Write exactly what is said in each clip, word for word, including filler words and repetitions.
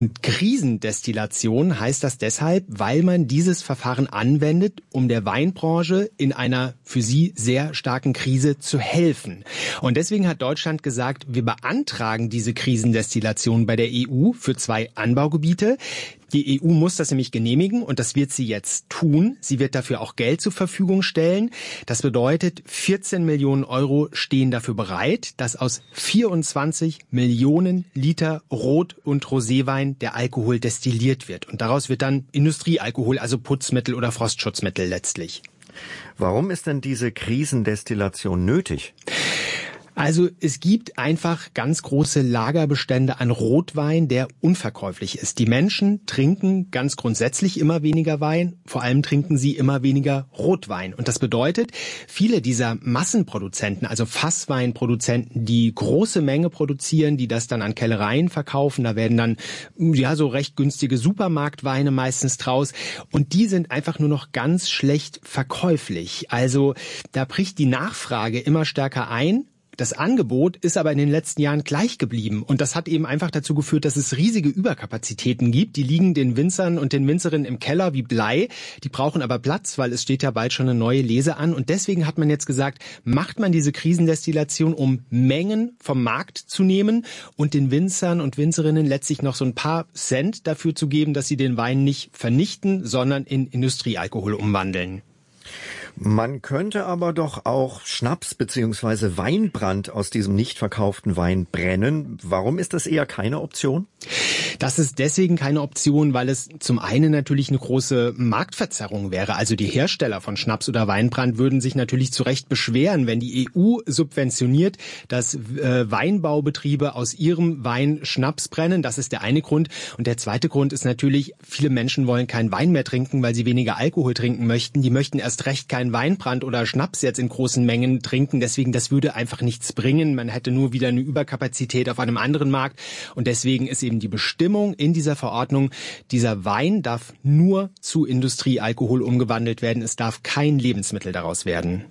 Krisendestillation heißt das deshalb, weil man dieses Verfahren anwendet, um der Weinbranche in einer für sie sehr starken Krise zu helfen. Und deswegen hat Deutschland gesagt, wir beantragen diese Krisendestillation bei der E U für zwei Anbaugebiete. Die E U muss das nämlich genehmigen und das wird sie jetzt tun. Sie wird dafür auch Geld zur Verfügung stellen. Das bedeutet, vierzehn Millionen Euro stehen dafür bereit, dass aus vierundzwanzig Millionen Liter Rot- und Roséwein der Alkohol destilliert wird. Und daraus wird dann Industriealkohol, also Putzmittel oder Frostschutzmittel letztlich. Warum ist denn diese Krisendestillation nötig? Also es gibt einfach ganz große Lagerbestände an Rotwein, der unverkäuflich ist. Die Menschen trinken ganz grundsätzlich immer weniger Wein, vor allem trinken sie immer weniger Rotwein. Und das bedeutet, viele dieser Massenproduzenten, also Fassweinproduzenten, die große Menge produzieren, die das dann an Kellereien verkaufen, da werden dann ja so recht günstige Supermarktweine meistens draus. Und die sind einfach nur noch ganz schlecht verkäuflich. Also da bricht die Nachfrage immer stärker ein. Das Angebot ist aber in den letzten Jahren gleich geblieben. Und das hat eben einfach dazu geführt, dass es riesige Überkapazitäten gibt. Die liegen den Winzern und den Winzerinnen im Keller wie Blei. Die brauchen aber Platz, weil es steht ja bald schon eine neue Lese an. Und deswegen hat man jetzt gesagt, macht man diese Krisendestillation, um Mengen vom Markt zu nehmen und den Winzern und Winzerinnen letztlich noch so ein paar Cent dafür zu geben, dass sie den Wein nicht vernichten, sondern in Industriealkohol umwandeln. Man könnte aber doch auch Schnaps bzw. Weinbrand aus diesem nicht verkauften Wein brennen. Warum ist das eher keine Option? Das ist deswegen keine Option, weil es zum einen natürlich eine große Marktverzerrung wäre. Also die Hersteller von Schnaps oder Weinbrand würden sich natürlich zu Recht beschweren, wenn die E U subventioniert, dass äh, Weinbaubetriebe aus ihrem Wein Schnaps brennen. Das ist der eine Grund. Und der zweite Grund ist natürlich, viele Menschen wollen keinen Wein mehr trinken, weil sie weniger Alkohol trinken möchten. Die möchten erst recht keinen Weinbrand oder Schnaps jetzt in großen Mengen trinken. Deswegen, das würde einfach nichts bringen. Man hätte nur wieder eine Überkapazität auf einem anderen Markt. Und deswegen ist eben die Bestimmung in dieser Verordnung, dieser Wein darf nur zu Industriealkohol umgewandelt werden. Es darf kein Lebensmittel daraus werden.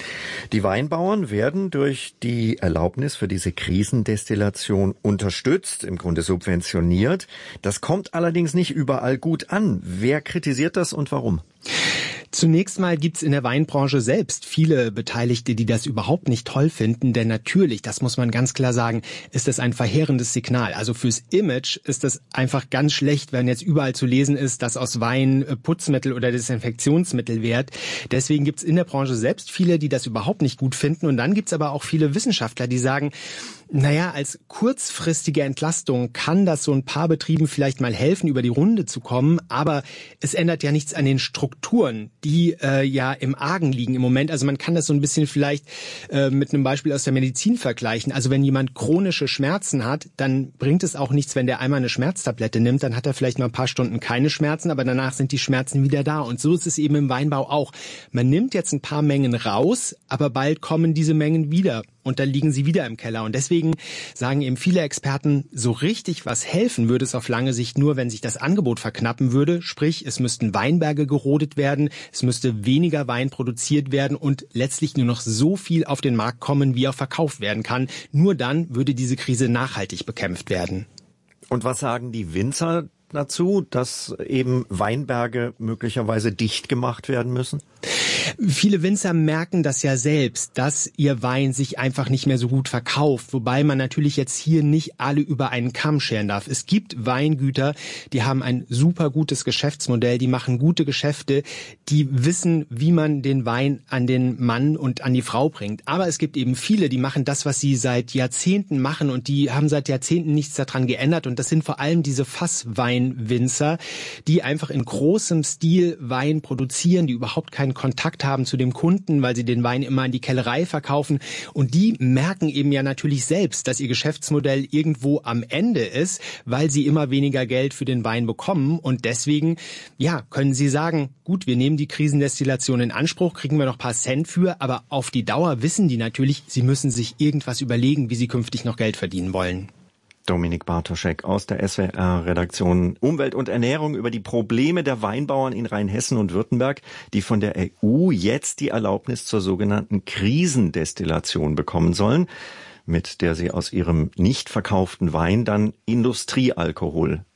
Die Weinbauern werden durch die Erlaubnis für diese Krisendestillation unterstützt, im Grunde subventioniert. Das kommt allerdings nicht überall gut an. Wer kritisiert das und warum? Zunächst mal gibt's in der Weinbranche selbst viele Beteiligte, die das überhaupt nicht toll finden, denn natürlich, das muss man ganz klar sagen, ist das ein verheerendes Signal. Also fürs Image ist das einfach ganz schlecht, wenn jetzt überall zu lesen ist, dass aus Wein Putzmittel oder Desinfektionsmittel wird. Deswegen gibt's in der Branche selbst viele, die das überhaupt nicht gut finden. Und dann gibt's aber auch viele Wissenschaftler, die sagen, naja, als kurzfristige Entlastung kann das so ein paar Betrieben vielleicht mal helfen, über die Runde zu kommen, aber es ändert ja nichts an den Strukturen, die äh, ja im Argen liegen im Moment. Also man kann das so ein bisschen vielleicht äh, mit einem Beispiel aus der Medizin vergleichen. Also wenn jemand chronische Schmerzen hat, dann bringt es auch nichts, wenn der einmal eine Schmerztablette nimmt, dann hat er vielleicht mal ein paar Stunden keine Schmerzen, aber danach sind die Schmerzen wieder da. Und so ist es eben im Weinbau auch. Man nimmt jetzt ein paar Mengen raus, aber bald kommen diese Mengen wieder. Und dann liegen sie wieder im Keller. Und deswegen sagen eben viele Experten, so richtig was helfen würde es auf lange Sicht nur, wenn sich das Angebot verknappen würde. Sprich, es müssten Weinberge gerodet werden, es müsste weniger Wein produziert werden und letztlich nur noch so viel auf den Markt kommen, wie auch verkauft werden kann. Nur dann würde diese Krise nachhaltig bekämpft werden. Und was sagen die Winzer dazu, dass eben Weinberge möglicherweise dicht gemacht werden müssen? Viele Winzer merken das ja selbst, dass ihr Wein sich einfach nicht mehr so gut verkauft, wobei man natürlich jetzt hier nicht alle über einen Kamm scheren darf. Es gibt Weingüter, die haben ein super gutes Geschäftsmodell, die machen gute Geschäfte, die wissen, wie man den Wein an den Mann und an die Frau bringt. Aber es gibt eben viele, die machen das, was sie seit Jahrzehnten machen und die haben seit Jahrzehnten nichts daran geändert und das sind vor allem diese Fassweinwinzer, die einfach in großem Stil Wein produzieren, die überhaupt keinen Kontakt haben zu dem Kunden, weil sie den Wein immer in die Kellerei verkaufen. Und die merken eben ja natürlich selbst, dass ihr Geschäftsmodell irgendwo am Ende ist, weil sie immer weniger Geld für den Wein bekommen. Und deswegen, ja, können sie sagen, gut, wir nehmen die Krisendestillation in Anspruch, kriegen wir noch ein paar Cent für, aber auf die Dauer wissen die natürlich, sie müssen sich irgendwas überlegen, wie sie künftig noch Geld verdienen wollen. Dominik Bartoschek aus der S W R-Redaktion Umwelt und Ernährung über die Probleme der Weinbauern in Rheinhessen und Württemberg, die von der E U jetzt die Erlaubnis zur sogenannten Krisendestillation bekommen sollen, mit der sie aus ihrem nicht verkauften Wein dann Industriealkohol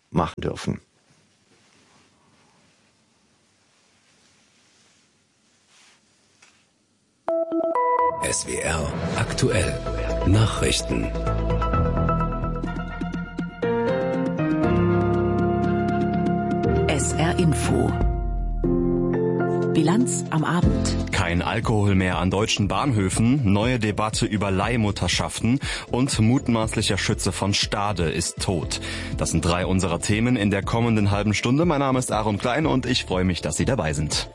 machen dürfen. S W R aktuell Nachrichten. S R Info. Bilanz am Abend. Kein Alkohol mehr an deutschen Bahnhöfen, neue Debatte über Leihmutterschaften und mutmaßlicher Schütze von Stade ist tot. Das sind drei unserer Themen in der kommenden halben Stunde. Mein Name ist Aaron Klein und ich freue mich, dass Sie dabei sind.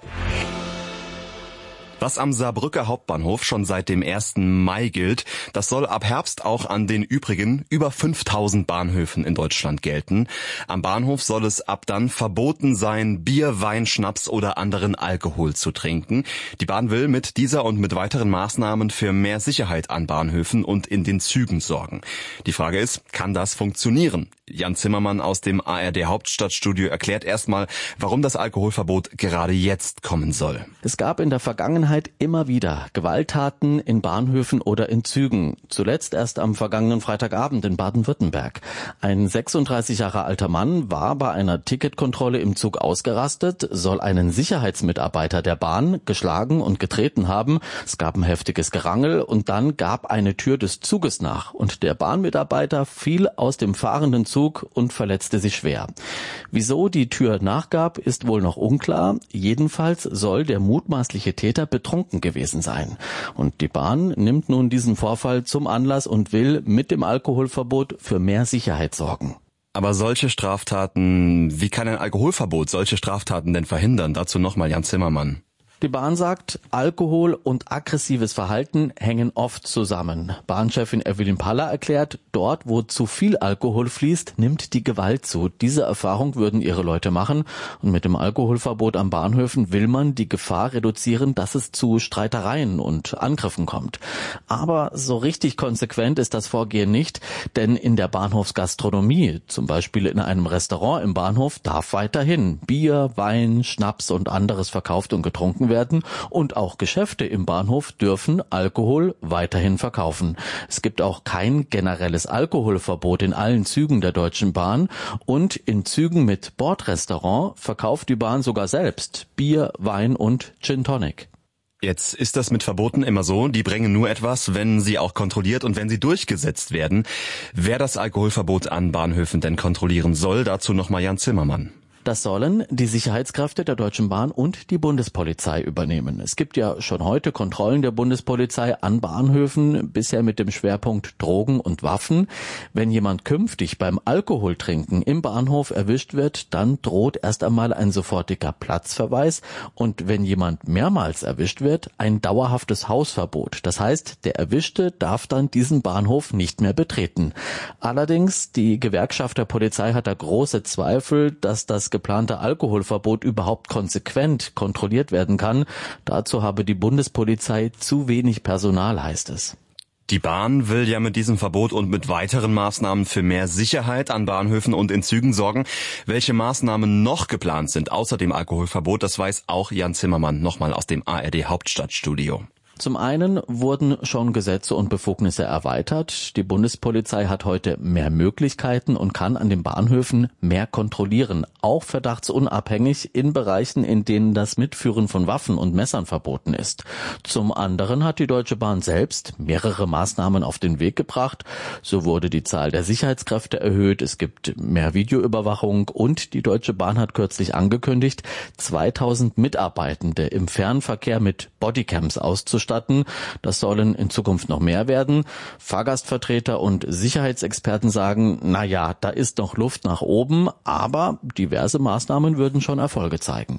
Was am Saarbrücker Hauptbahnhof schon seit dem ersten Mai gilt, das soll ab Herbst auch an den übrigen über fünftausend Bahnhöfen in Deutschland gelten. Am Bahnhof soll es ab dann verboten sein, Bier, Wein, Schnaps oder anderen Alkohol zu trinken. Die Bahn will mit dieser und mit weiteren Maßnahmen für mehr Sicherheit an Bahnhöfen und in den Zügen sorgen. Die Frage ist, kann das funktionieren? Jan Zimmermann aus dem A R D Hauptstadtstudio erklärt erstmal, warum das Alkoholverbot gerade jetzt kommen soll. Es gab in der Vergangenheit immer wieder Gewalttaten in Bahnhöfen oder in Zügen. Zuletzt erst am vergangenen Freitagabend in Baden-Württemberg. Ein sechsunddreißig Jahre alter Mann war bei einer Ticketkontrolle im Zug ausgerastet, soll einen Sicherheitsmitarbeiter der Bahn geschlagen und getreten haben. Es gab ein heftiges Gerangel und dann gab eine Tür des Zuges nach und der Bahnmitarbeiter fiel aus dem fahrenden Zug und verletzte sich schwer. Wieso die Tür nachgab, ist wohl noch unklar. Jedenfalls soll der mutmaßliche Täter betrunken gewesen sein. Und die Bahn nimmt nun diesen Vorfall zum Anlass und will mit dem Alkoholverbot für mehr Sicherheit sorgen. Aber solche Straftaten, wie kann ein Alkoholverbot solche Straftaten denn verhindern? Dazu nochmal Jan Zimmermann. Die Bahn sagt, Alkohol und aggressives Verhalten hängen oft zusammen. Bahnchefin Evelyn Paller erklärt, dort, wo zu viel Alkohol fließt, nimmt die Gewalt zu. Diese Erfahrung würden ihre Leute machen. Und mit dem Alkoholverbot an Bahnhöfen will man die Gefahr reduzieren, dass es zu Streitereien und Angriffen kommt. Aber so richtig konsequent ist das Vorgehen nicht, denn in der Bahnhofsgastronomie, zum Beispiel in einem Restaurant im Bahnhof, darf weiterhin Bier, Wein, Schnaps und anderes verkauft und getrunken werden. werden und auch Geschäfte im Bahnhof dürfen Alkohol weiterhin verkaufen. Es gibt auch kein generelles Alkoholverbot in allen Zügen der Deutschen Bahn und in Zügen mit Bordrestaurant verkauft die Bahn sogar selbst Bier, Wein und Gin Tonic. Jetzt ist das mit Verboten immer so, die bringen nur etwas, wenn sie auch kontrolliert und wenn sie durchgesetzt werden. Wer das Alkoholverbot an Bahnhöfen denn kontrollieren soll, dazu nochmal Jan Zimmermann. Das sollen die Sicherheitskräfte der Deutschen Bahn und die Bundespolizei übernehmen. Es gibt ja schon heute Kontrollen der Bundespolizei an Bahnhöfen, bisher mit dem Schwerpunkt Drogen und Waffen. Wenn jemand künftig beim Alkoholtrinken im Bahnhof erwischt wird, dann droht erst einmal ein sofortiger Platzverweis und wenn jemand mehrmals erwischt wird, ein dauerhaftes Hausverbot. Das heißt, der Erwischte darf dann diesen Bahnhof nicht mehr betreten. Allerdings, die Gewerkschaft der Polizei hat da große Zweifel, dass das geplante Alkoholverbot überhaupt konsequent kontrolliert werden kann. Dazu habe die Bundespolizei zu wenig Personal, heißt es. Die Bahn will ja mit diesem Verbot und mit weiteren Maßnahmen für mehr Sicherheit an Bahnhöfen und in Zügen sorgen. Welche Maßnahmen noch geplant sind außer dem Alkoholverbot, das weiß auch Jan Zimmermann nochmal aus dem A R D Hauptstadtstudio. Zum einen wurden schon Gesetze und Befugnisse erweitert. Die Bundespolizei hat heute mehr Möglichkeiten und kann an den Bahnhöfen mehr kontrollieren, auch verdachtsunabhängig in Bereichen, in denen das Mitführen von Waffen und Messern verboten ist. Zum anderen hat die Deutsche Bahn selbst mehrere Maßnahmen auf den Weg gebracht. So wurde die Zahl der Sicherheitskräfte erhöht, es gibt mehr Videoüberwachung und die Deutsche Bahn hat kürzlich angekündigt, zweitausend Mitarbeitende im Fernverkehr mit Bodycams auszustatten. Das sollen in Zukunft noch mehr werden. Fahrgastvertreter und Sicherheitsexperten sagen, na ja, da ist noch Luft nach oben, aber diverse Maßnahmen würden schon Erfolge zeigen.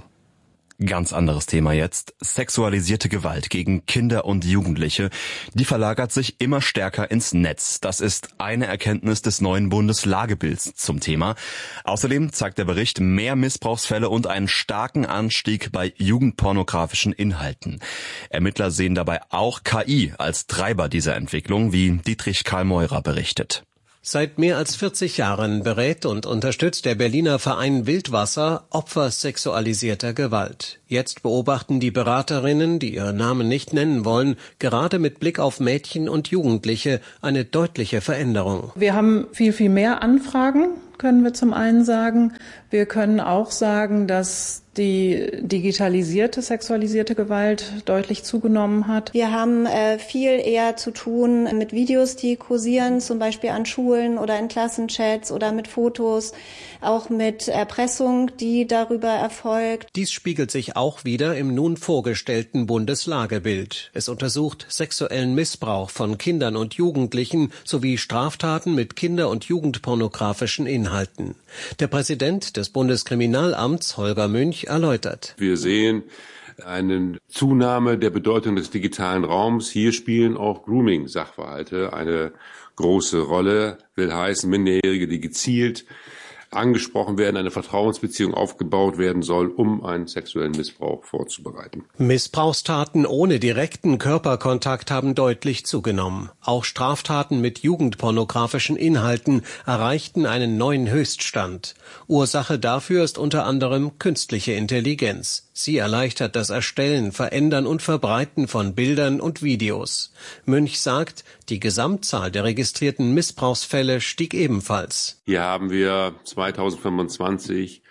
Ganz anderes Thema jetzt. Sexualisierte Gewalt gegen Kinder und Jugendliche, die verlagert sich immer stärker ins Netz. Das ist eine Erkenntnis des neuen Bundeslagebilds zum Thema. Außerdem zeigt der Bericht mehr Missbrauchsfälle und einen starken Anstieg bei jugendpornografischen Inhalten. Ermittler sehen dabei auch K I als Treiber dieser Entwicklung, wie Dietrich Karl Meurer berichtet. Seit mehr als vierzig Jahren berät und unterstützt der Berliner Verein Wildwasser Opfer sexualisierter Gewalt. Jetzt beobachten die Beraterinnen, die ihren Namen nicht nennen wollen, gerade mit Blick auf Mädchen und Jugendliche eine deutliche Veränderung. Wir haben viel, viel mehr Anfragen, können wir zum einen sagen. Wir können auch sagen, dass die digitalisierte sexualisierte Gewalt deutlich zugenommen hat. Wir haben äh, viel eher zu tun mit Videos, die kursieren, zum Beispiel an Schulen oder in Klassenchats oder mit Fotos, auch mit Erpressung, die darüber erfolgt. Dies spiegelt sich auch wieder im nun vorgestellten Bundeslagebild. Es untersucht sexuellen Missbrauch von Kindern und Jugendlichen sowie Straftaten mit kinder- und jugendpornografischen Inhalten. Der Präsident des Bundeskriminalamts, Holger Münch, erläutert. Wir sehen eine Zunahme der Bedeutung des digitalen Raums. Hier spielen auch Grooming-Sachverhalte eine große Rolle. Will heißen, Minderjährige, die gezielt angesprochen werden, eine Vertrauensbeziehung aufgebaut werden soll, um einen sexuellen Missbrauch vorzubereiten. Missbrauchstaten ohne direkten Körperkontakt haben deutlich zugenommen. Auch Straftaten mit jugendpornografischen Inhalten erreichten einen neuen Höchststand. Ursache dafür ist unter anderem künstliche Intelligenz. Sie erleichtert das Erstellen, Verändern und Verbreiten von Bildern und Videos. Münch sagt, die Gesamtzahl der registrierten Missbrauchsfälle stieg ebenfalls. Hier haben wir zweitausendfünfundzwanzig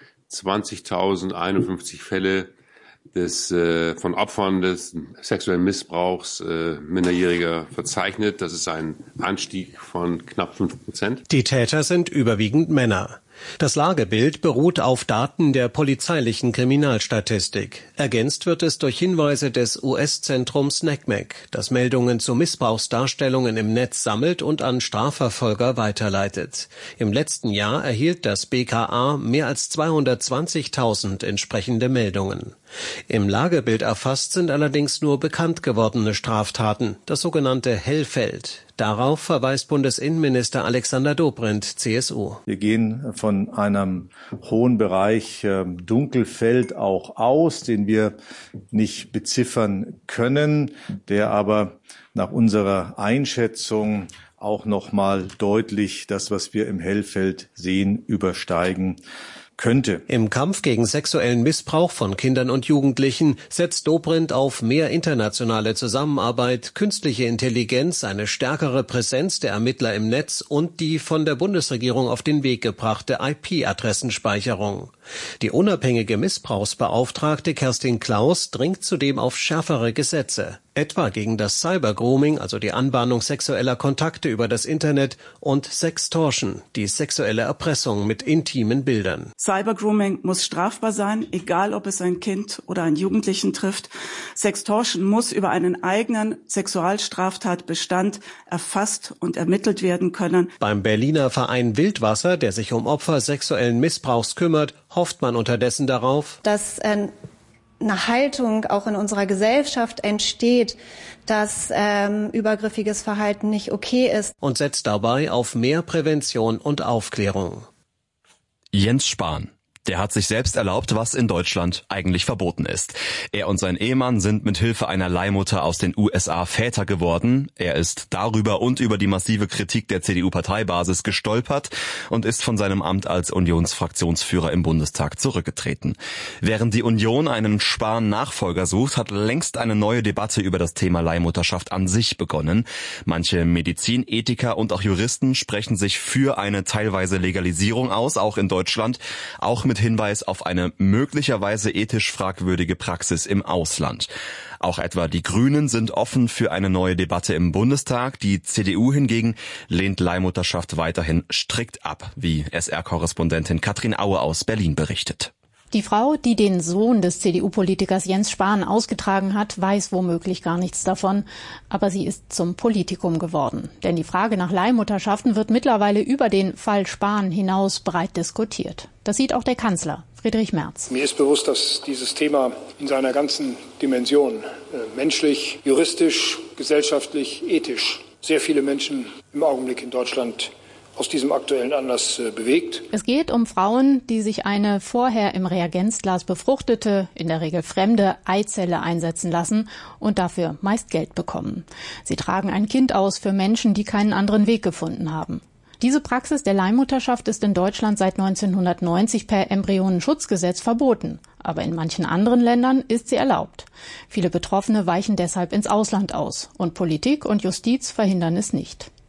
zwanzigtausendeinundfünfzig Fälle des, äh, von Opfern des sexuellen Missbrauchs äh, Minderjähriger verzeichnet. Das ist ein Anstieg von knapp fünf Prozent. Die Täter sind überwiegend Männer. Das Lagebild beruht auf Daten der polizeilichen Kriminalstatistik. Ergänzt wird es durch Hinweise des U S-Zentrums N C M E C, das Meldungen zu Missbrauchsdarstellungen im Netz sammelt und an Strafverfolger weiterleitet. Im letzten Jahr erhielt das B K A mehr als zweihundertzwanzigtausend entsprechende Meldungen. Im Lagebild erfasst sind allerdings nur bekannt gewordene Straftaten, das sogenannte Hellfeld. Darauf verweist Bundesinnenminister Alexander Dobrindt, C S U. Wir gehen von einem hohen Bereich äh, Dunkelfeld auch aus, den wir nicht beziffern können, der aber nach unserer Einschätzung auch noch mal deutlich das, was wir im Hellfeld sehen, übersteigen könnte. Im Kampf gegen sexuellen Missbrauch von Kindern und Jugendlichen setzt Dobrindt auf mehr internationale Zusammenarbeit, künstliche Intelligenz, eine stärkere Präsenz der Ermittler im Netz und die von der Bundesregierung auf den Weg gebrachte I P-Adressenspeicherung. Die unabhängige Missbrauchsbeauftragte Kerstin Klaus dringt zudem auf schärfere Gesetze, etwa gegen das Cybergrooming, also die Anbahnung sexueller Kontakte über das Internet, und Sextortion, die sexuelle Erpressung mit intimen Bildern. Cybergrooming muss strafbar sein, egal ob es ein Kind oder einen Jugendlichen trifft. Sextortion muss über einen eigenen Sexualstraftatbestand erfasst und ermittelt werden können. Beim Berliner Verein Wildwasser, der sich um Opfer sexuellen Missbrauchs kümmert, hofft man unterdessen darauf, dass äh, eine Haltung auch in unserer Gesellschaft entsteht, dass ähm, übergriffiges Verhalten nicht okay ist. Und setzt dabei auf mehr Prävention und Aufklärung. Jens Spahn. Der hat sich selbst erlaubt, was in Deutschland eigentlich verboten ist. Er und sein Ehemann sind mit Hilfe einer Leihmutter aus den U S A Väter geworden. Er ist darüber und über die massive Kritik der C D U-Parteibasis gestolpert und ist von seinem Amt als Unionsfraktionsführer im Bundestag zurückgetreten. Während die Union einen Spahn-Nachfolger sucht, hat längst eine neue Debatte über das Thema Leihmutterschaft an sich begonnen. Manche Medizinethiker und auch Juristen sprechen sich für eine teilweise Legalisierung aus, auch in Deutschland, auch mit mit Hinweis auf eine möglicherweise ethisch fragwürdige Praxis im Ausland. Auch etwa die Grünen sind offen für eine neue Debatte im Bundestag. Die C D U hingegen lehnt Leihmutterschaft weiterhin strikt ab, wie S R-Korrespondentin Katrin Aue aus Berlin berichtet. Die Frau, die den Sohn des C D U-Politikers Jens Spahn ausgetragen hat, weiß womöglich gar nichts davon. Aber sie ist zum Politikum geworden. Denn die Frage nach Leihmutterschaften wird mittlerweile über den Fall Spahn hinaus breit diskutiert. Das sieht auch der Kanzler, Friedrich Merz. Mir ist bewusst, dass dieses Thema in seiner ganzen Dimension, äh, menschlich, juristisch, gesellschaftlich, ethisch, sehr viele Menschen im Augenblick in Deutschland aus diesem aktuellen Anlass äh, bewegt. Es geht um Frauen, die sich eine vorher im Reagenzglas befruchtete, in der Regel fremde Eizelle einsetzen lassen und dafür meist Geld bekommen. Sie tragen ein Kind aus für Menschen, die keinen anderen Weg gefunden haben. Diese Praxis der Leihmutterschaft ist in Deutschland seit neunzehnhundertneunzig per Embryonenschutzgesetz verboten. Aber in manchen anderen Ländern ist sie erlaubt. Viele Betroffene weichen deshalb ins Ausland aus. Und Politik und Justiz verhindern es nicht.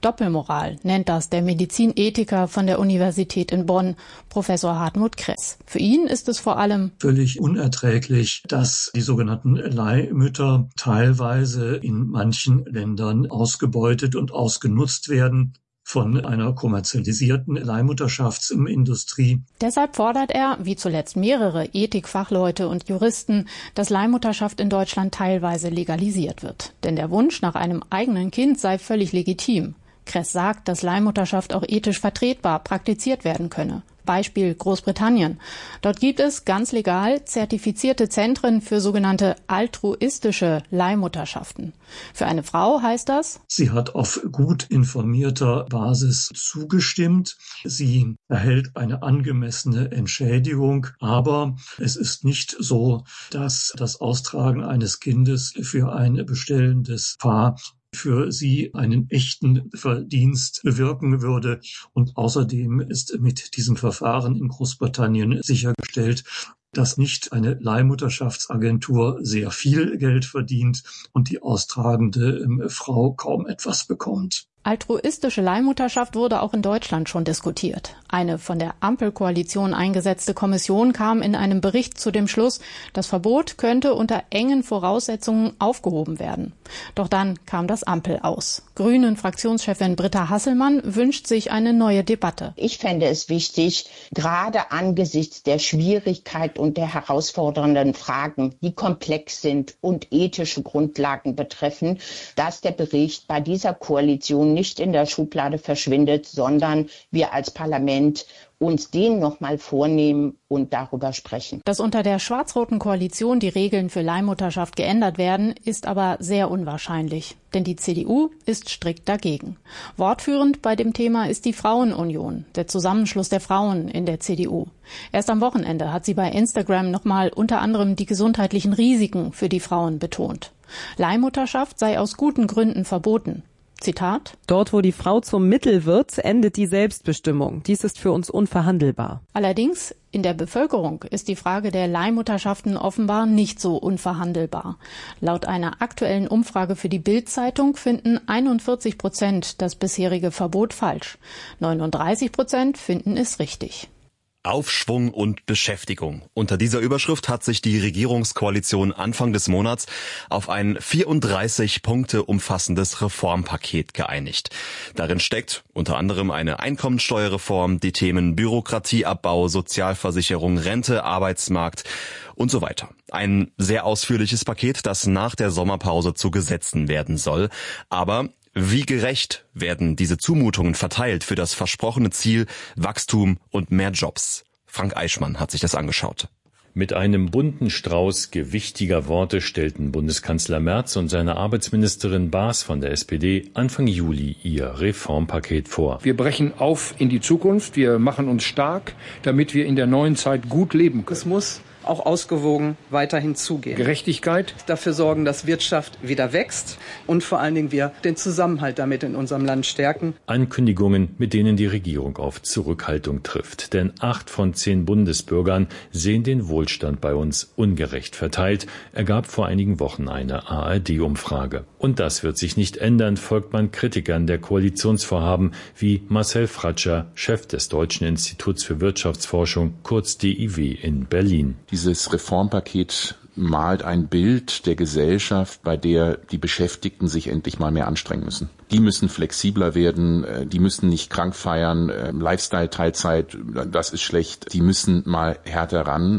Doppelmoral nennt das der Medizinethiker von der Universität in Bonn, Professor Hartmut Kress. Für ihn ist es vor allem völlig unerträglich, dass die sogenannten Leihmütter teilweise in manchen Ländern ausgebeutet und ausgenutzt werden von einer kommerzialisierten Leihmutterschaftsindustrie. Deshalb fordert er, wie zuletzt mehrere Ethikfachleute und Juristen, dass Leihmutterschaft in Deutschland teilweise legalisiert wird. Denn der Wunsch nach einem eigenen Kind sei völlig legitim. Kress sagt, dass Leihmutterschaft auch ethisch vertretbar praktiziert werden könne. Beispiel Großbritannien. Dort gibt es ganz legal zertifizierte Zentren für sogenannte altruistische Leihmutterschaften. Für eine Frau heißt das: Sie hat auf gut informierter Basis zugestimmt. Sie erhält eine angemessene Entschädigung. Aber es ist nicht so, dass das Austragen eines Kindes für ein bestellendes Paar für sie einen echten Verdienst bewirken würde. Und außerdem ist mit diesem Verfahren in Großbritannien sichergestellt, dass nicht eine Leihmutterschaftsagentur sehr viel Geld verdient und die austragende Frau kaum etwas bekommt. Altruistische Leihmutterschaft wurde auch in Deutschland schon diskutiert. Eine von der Ampelkoalition eingesetzte Kommission kam in einem Bericht zu dem Schluss, das Verbot könnte unter engen Voraussetzungen aufgehoben werden. Doch dann kam das Ampel aus. Grünen-Fraktionschefin Britta Hasselmann wünscht sich eine neue Debatte. Ich fände es wichtig, gerade angesichts der Schwierigkeit und der herausfordernden Fragen, die komplex sind und ethische Grundlagen betreffen, dass der Bericht bei dieser Koalition nicht in der Schublade verschwindet, sondern wir als Parlament uns den nochmal vornehmen und darüber sprechen. Dass unter der schwarz-roten Koalition die Regeln für Leihmutterschaft geändert werden, ist aber sehr unwahrscheinlich. Denn die C D U ist strikt dagegen. Wortführend bei dem Thema ist die Frauenunion, der Zusammenschluss der Frauen in der C D U. Erst am Wochenende hat sie bei Instagram nochmal unter anderem die gesundheitlichen Risiken für die Frauen betont. Leihmutterschaft sei aus guten Gründen verboten. Zitat: Dort, wo die Frau zum Mittel wird, endet die Selbstbestimmung. Dies ist für uns unverhandelbar. Allerdings, in der Bevölkerung ist die Frage der Leihmutterschaften offenbar nicht so unverhandelbar. Laut einer aktuellen Umfrage für die Bild-Zeitung finden einundvierzig Prozent das bisherige Verbot falsch. neununddreißig Prozent finden es richtig. Aufschwung und Beschäftigung. Unter dieser Überschrift hat sich die Regierungskoalition Anfang des Monats auf ein vierunddreißig Punkte umfassendes Reformpaket geeinigt. Darin steckt unter anderem eine Einkommensteuerreform, die Themen Bürokratieabbau, Sozialversicherung, Rente, Arbeitsmarkt und so weiter. Ein sehr ausführliches Paket, das nach der Sommerpause zu Gesetzen werden soll. Aber wie gerecht werden diese Zumutungen verteilt für das versprochene Ziel Wachstum und mehr Jobs? Frank Eichmann hat sich das angeschaut. Mit einem bunten Strauß gewichtiger Worte stellten Bundeskanzler Merz und seine Arbeitsministerin Baas von der S P D Anfang Juli ihr Reformpaket vor. Wir brechen auf in die Zukunft, wir machen uns stark, damit wir in der neuen Zeit gut leben können. Es muss auch ausgewogen weiterhin zugehen. Gerechtigkeit. Dafür sorgen, dass Wirtschaft wieder wächst und vor allen Dingen wir den Zusammenhalt damit in unserem Land stärken. Ankündigungen, mit denen die Regierung auf Zurückhaltung trifft. Denn acht von zehn Bundesbürgern sehen den Wohlstand bei uns ungerecht verteilt, ergab vor einigen Wochen eine A R D-Umfrage. Und das wird sich nicht ändern, folgt man Kritikern der Koalitionsvorhaben wie Marcel Fratscher, Chef des Deutschen Instituts für Wirtschaftsforschung, kurz D I W in Berlin. Dieses Reformpaket malt ein Bild der Gesellschaft, bei der die Beschäftigten sich endlich mal mehr anstrengen müssen. Die müssen flexibler werden, die müssen nicht krank feiern, Lifestyle-Teilzeit, das ist schlecht. Die müssen mal härter ran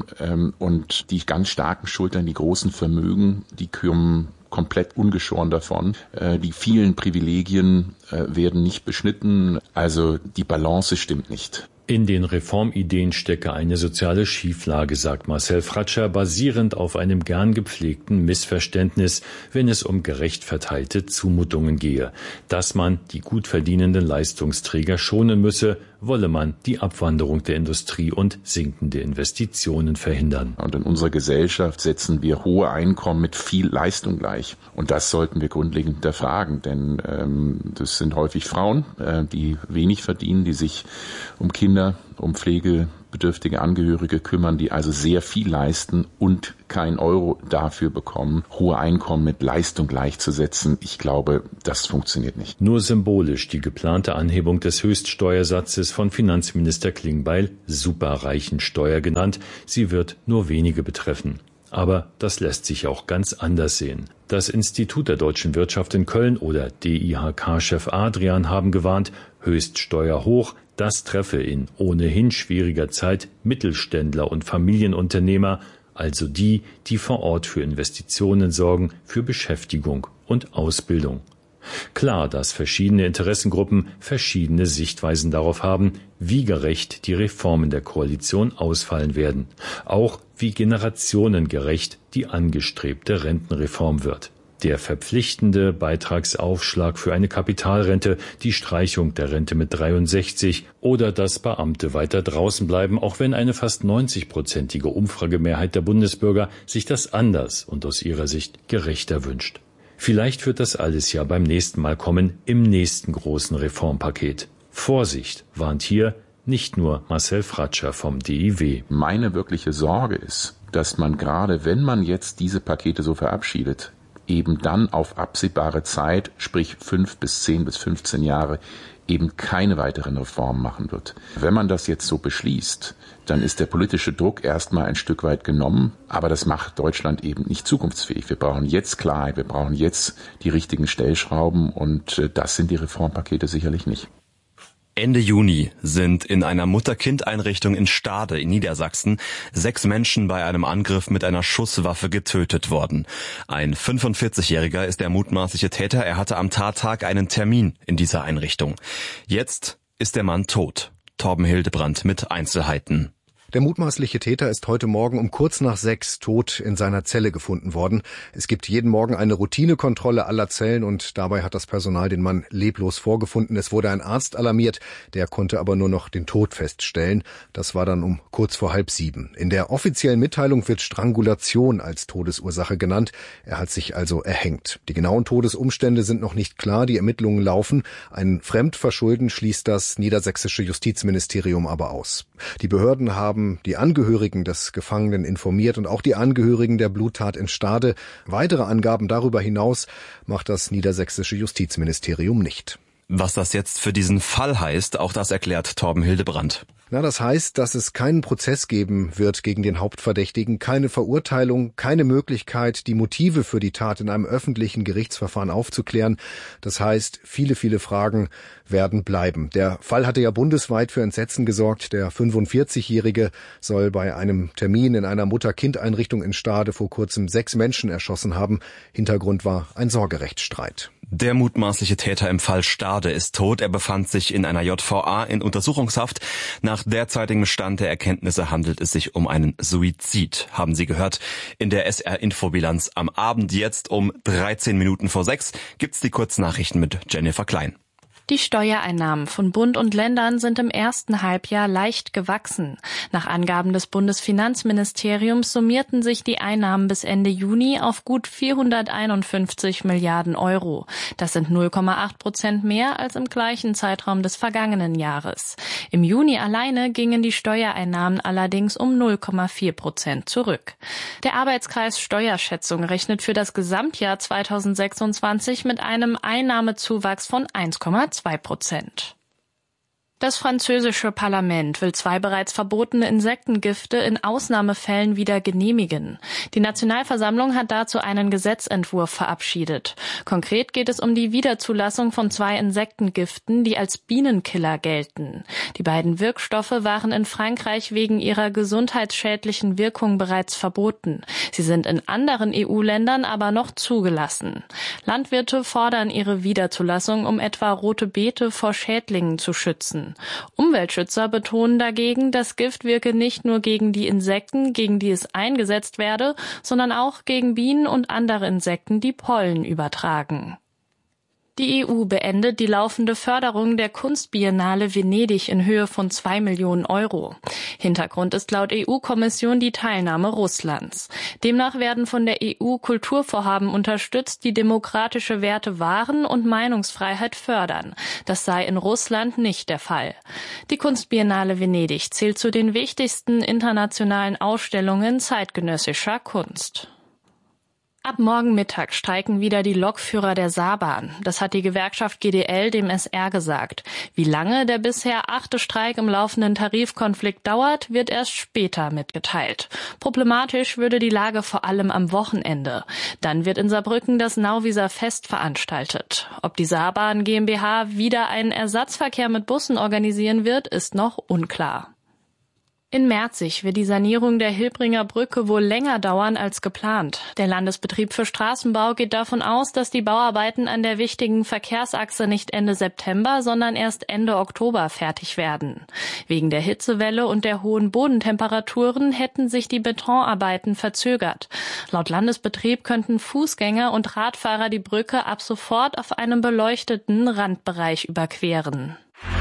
und die ganz starken Schultern, die großen Vermögen, die kommen komplett ungeschoren davon. Die vielen Privilegien werden nicht beschnitten, also die Balance stimmt nicht. In den Reformideen stecke eine soziale Schieflage, sagt Marcel Fratscher, basierend auf einem gern gepflegten Missverständnis, wenn es um gerecht verteilte Zumutungen gehe. Dass man die gut verdienenden Leistungsträger schonen müsse, wolle man die Abwanderung der Industrie und sinkende Investitionen verhindern. Und in unserer Gesellschaft setzen wir hohe Einkommen mit viel Leistung gleich. Und das sollten wir grundlegend hinterfragen, denn ähm, das sind häufig Frauen, äh, die wenig verdienen, die sich um Kinder, um Pflege, pflegebedürftige Angehörige kümmern, die also sehr viel leisten und kein Euro dafür bekommen, hohe Einkommen mit Leistung gleichzusetzen. Ich glaube, das funktioniert nicht. Nur symbolisch die geplante Anhebung des Höchststeuersatzes von Finanzminister Klingbeil Superreichensteuer genannt. Sie wird nur wenige betreffen. Aber das lässt sich auch ganz anders sehen. Das Institut der deutschen Wirtschaft in Köln oder D I H K-Chef Adrian haben gewarnt, Höchststeuer hoch, das treffe in ohnehin schwieriger Zeit Mittelständler und Familienunternehmer, also die, die vor Ort für Investitionen sorgen, für Beschäftigung und Ausbildung. Klar, dass verschiedene Interessengruppen verschiedene Sichtweisen darauf haben, wie gerecht die Reformen der Koalition ausfallen werden, auch wie generationengerecht die angestrebte Rentenreform wird. Der verpflichtende Beitragsaufschlag für eine Kapitalrente, die Streichung der Rente mit dreiundsechzig oder dass Beamte weiter draußen bleiben, auch wenn eine fast neunzig-prozentige Umfragemehrheit der Bundesbürger sich das anders und aus ihrer Sicht gerechter wünscht. Vielleicht wird das alles ja beim nächsten Mal kommen, im nächsten großen Reformpaket. Vorsicht, warnt hier nicht nur Marcel Fratscher vom D I W. Meine wirkliche Sorge ist, dass man gerade, wenn man jetzt diese Pakete so verabschiedet, eben dann auf absehbare Zeit, sprich fünf bis zehn bis fünfzehn Jahre, eben keine weiteren Reformen machen wird. Wenn man das jetzt so beschließt, dann ist der politische Druck erstmal ein Stück weit genommen, aber das macht Deutschland eben nicht zukunftsfähig. Wir brauchen jetzt Klarheit, wir brauchen jetzt die richtigen Stellschrauben und das sind die Reformpakete sicherlich nicht. Ende Juni sind in einer Mutter-Kind-Einrichtung in Stade in Niedersachsen sechs Menschen bei einem Angriff mit einer Schusswaffe getötet worden. Ein fünfundvierzigjähriger ist der mutmaßliche Täter. Er hatte am Tattag einen Termin in dieser Einrichtung. Jetzt ist der Mann tot. Torben Hildebrandt mit Einzelheiten. Der mutmaßliche Täter ist heute Morgen um kurz nach sechs tot in seiner Zelle gefunden worden. Es gibt jeden Morgen eine Routinekontrolle aller Zellen und dabei hat das Personal den Mann leblos vorgefunden. Es wurde ein Arzt alarmiert, der konnte aber nur noch den Tod feststellen. Das war dann um kurz vor halb sieben. In der offiziellen Mitteilung wird Strangulation als Todesursache genannt. Er hat sich also erhängt. Die genauen Todesumstände sind noch nicht klar. Die Ermittlungen laufen. Ein Fremdverschulden schließt das niedersächsische Justizministerium aber aus. Die Behörden haben die Angehörigen des Gefangenen informiert und auch die Angehörigen der Bluttat in Stade. Weitere Angaben darüber hinaus macht das niedersächsische Justizministerium nicht. Was das jetzt für diesen Fall heißt, auch das erklärt Torben Hildebrandt. Na, das heißt, dass es keinen Prozess geben wird gegen den Hauptverdächtigen, keine Verurteilung, keine Möglichkeit, die Motive für die Tat in einem öffentlichen Gerichtsverfahren aufzuklären. Das heißt, viele, viele Fragen werden bleiben. Der Fall hatte ja bundesweit für Entsetzen gesorgt. Der fünfundvierzigjährige soll bei einem Termin in einer Mutter-Kind-Einrichtung in Stade vor kurzem sechs Menschen erschossen haben. Hintergrund war ein Sorgerechtsstreit. Der mutmaßliche Täter im Fall Stade ist tot. Er befand sich in einer J V A in Untersuchungshaft. Nach derzeitigem Stand der Erkenntnisse handelt es sich um einen Suizid. Haben Sie gehört? In der S R-Infobilanz am Abend jetzt um dreizehn Minuten vor sechs gibt's die Kurznachrichten mit Jennifer Klein. Die Steuereinnahmen von Bund und Ländern sind im ersten Halbjahr leicht gewachsen. Nach Angaben des Bundesfinanzministeriums summierten sich die Einnahmen bis Ende Juni auf gut vierhunderteinundfünfzig Milliarden Euro. Das sind null Komma acht Prozent mehr als im gleichen Zeitraum des vergangenen Jahres. Im Juni alleine gingen die Steuereinnahmen allerdings um null Komma vier Prozent zurück. Der Arbeitskreis Steuerschätzung rechnet für das Gesamtjahr zweitausendsechsundzwanzig mit einem Einnahmezuwachs von eins Komma zwei Prozent. Das französische Parlament will zwei bereits verbotene Insektengifte in Ausnahmefällen wieder genehmigen. Die Nationalversammlung hat dazu einen Gesetzentwurf verabschiedet. Konkret geht es um die Wiederzulassung von zwei Insektengiften, die als Bienenkiller gelten. Die beiden Wirkstoffe waren in Frankreich wegen ihrer gesundheitsschädlichen Wirkung bereits verboten. Sie sind in anderen E U-Ländern aber noch zugelassen. Landwirte fordern ihre Wiederzulassung, um etwa rote Beete vor Schädlingen zu schützen. Umweltschützer betonen dagegen, das Gift wirke nicht nur gegen die Insekten, gegen die es eingesetzt werde, sondern auch gegen Bienen und andere Insekten, die Pollen übertragen. Die E U beendet die laufende Förderung der Kunstbiennale Venedig in Höhe von zwei Millionen Euro. Hintergrund ist laut E U-Kommission die Teilnahme Russlands. Demnach werden von der E U Kulturvorhaben unterstützt, die demokratische Werte wahren und Meinungsfreiheit fördern. Das sei in Russland nicht der Fall. Die Kunstbiennale Venedig zählt zu den wichtigsten internationalen Ausstellungen zeitgenössischer Kunst. Ab morgen Mittag streiken wieder die Lokführer der Saarbahn. Das hat die Gewerkschaft G D L dem S R gesagt. Wie lange der bisher achte Streik im laufenden Tarifkonflikt dauert, wird erst später mitgeteilt. Problematisch würde die Lage vor allem am Wochenende. Dann wird in Saarbrücken das Nauwieser Fest veranstaltet. Ob die Saarbahn GmbH wieder einen Ersatzverkehr mit Bussen organisieren wird, ist noch unklar. In Merzig wird die Sanierung der Hilbringer Brücke wohl länger dauern als geplant. Der Landesbetrieb für Straßenbau geht davon aus, dass die Bauarbeiten an der wichtigen Verkehrsachse nicht Ende September, sondern erst Ende Oktober fertig werden. Wegen der Hitzewelle und der hohen Bodentemperaturen hätten sich die Betonarbeiten verzögert. Laut Landesbetrieb könnten Fußgänger und Radfahrer die Brücke ab sofort auf einem beleuchteten Randbereich überqueren.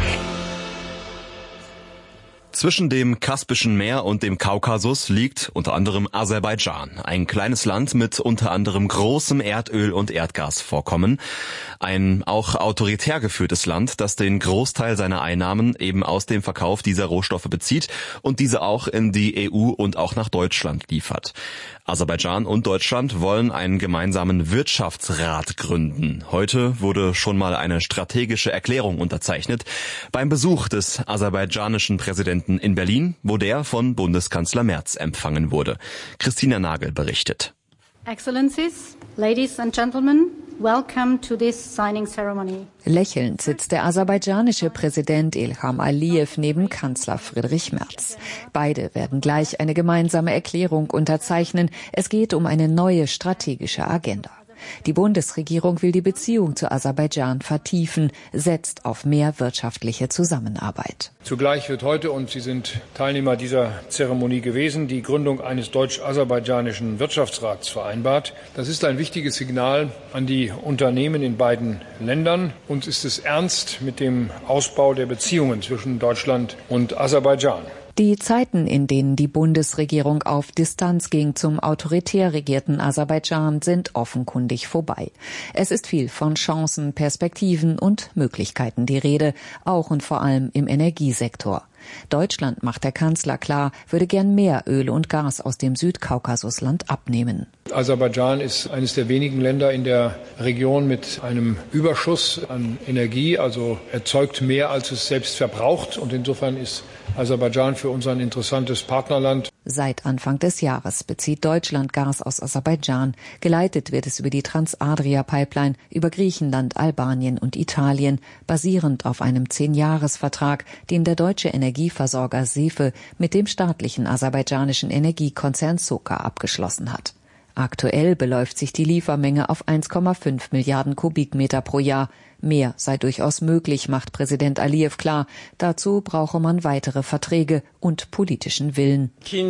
Zwischen dem Kaspischen Meer und dem Kaukasus liegt unter anderem Aserbaidschan, ein kleines Land mit unter anderem großem Erdöl- und Erdgasvorkommen. Ein auch autoritär geführtes Land, das den Großteil seiner Einnahmen eben aus dem Verkauf dieser Rohstoffe bezieht und diese auch in die E U und auch nach Deutschland liefert. Aserbaidschan und Deutschland wollen einen gemeinsamen Wirtschaftsrat gründen. Heute wurde schon mal eine strategische Erklärung unterzeichnet beim Besuch des aserbaidschanischen Präsidenten in Berlin, wo der von Bundeskanzler Merz empfangen wurde. Christina Nagel berichtet. Excellencies, Ladies and Gentlemen, welcome to this signing ceremony. Lächelnd sitzt der aserbaidschanische Präsident Ilham Aliyev neben Kanzler Friedrich Merz. Beide werden gleich eine gemeinsame Erklärung unterzeichnen. Es geht um eine neue strategische Agenda. Die Bundesregierung will die Beziehung zu Aserbaidschan vertiefen, setzt auf mehr wirtschaftliche Zusammenarbeit. Zugleich wird heute, und Sie sind Teilnehmer dieser Zeremonie gewesen, die Gründung eines deutsch-aserbaidschanischen Wirtschaftsrats vereinbart. Das ist ein wichtiges Signal an die Unternehmen in beiden Ländern. Uns ist es ernst mit dem Ausbau der Beziehungen zwischen Deutschland und Aserbaidschan. Die Zeiten, in denen die Bundesregierung auf Distanz ging zum autoritär regierten Aserbaidschan, sind offenkundig vorbei. Es ist viel von Chancen, Perspektiven und Möglichkeiten die Rede, auch und vor allem im Energiesektor. Deutschland, macht der Kanzler klar, würde gern mehr Öl und Gas aus dem Südkaukasusland abnehmen. Aserbaidschan ist eines der wenigen Länder in der Region mit einem Überschuss an Energie, also erzeugt mehr, als es selbst verbraucht. Und insofern ist Aserbaidschan für uns ein interessantes Partnerland. Seit Anfang des Jahres bezieht Deutschland Gas aus Aserbaidschan. Geleitet wird es über die Trans-Adria-Pipeline über Griechenland, Albanien und Italien, basierend auf einem Zehn-Jahres-Vertrag, den der deutsche Energieversorger Sefe mit dem staatlichen aserbaidschanischen Energiekonzern Soca abgeschlossen hat. Aktuell beläuft sich die Liefermenge auf eins Komma fünf Milliarden Kubikmeter pro Jahr. Mehr sei durchaus möglich, macht Präsident Aliyev klar. Dazu brauche man weitere Verträge und politischen Willen.